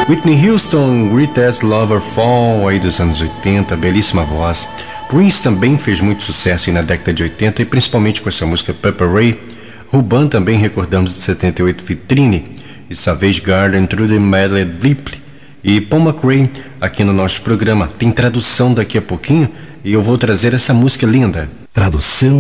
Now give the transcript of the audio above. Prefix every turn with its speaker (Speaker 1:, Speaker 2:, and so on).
Speaker 1: Whitney Houston, Greatest Lover Fall, aí dos anos 80, belíssima voz. Prince também fez muito sucesso aí na década de 80 e principalmente com essa música Purple Rain. Ruban também recordamos de 78, Vitrine e Savage Garden, Through the Medley Deeply. E Paul McCartney aqui no nosso programa. Tem tradução daqui a pouquinho e eu vou trazer essa música linda.
Speaker 2: Tradução